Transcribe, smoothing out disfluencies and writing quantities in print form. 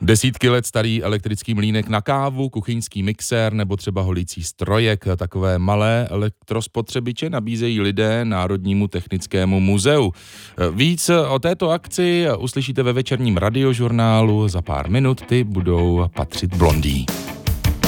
Desítky let starý elektrický mlýnek na kávu, kuchyňský mixér nebo třeba holící strojek. Takové malé elektrospotřebiče nabízejí lidé Národnímu technickému muzeu. Víc o této akci uslyšíte ve večerním radiožurnálu. Za pár minut ty budou patřit Blondý.